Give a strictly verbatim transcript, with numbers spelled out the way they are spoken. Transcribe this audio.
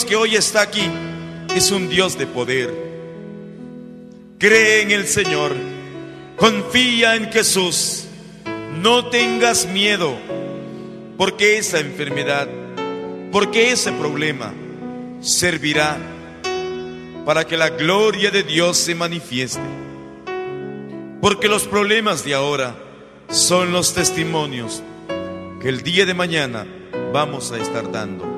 Dios que hoy está aquí es un Dios de poder. Cree en el Señor, confía en Jesús, no tengas miedo, porque esa enfermedad, porque ese problema servirá para que la gloria de Dios se manifieste. Porque los problemas de ahora son los testimonios que el día de mañana vamos a estar dando.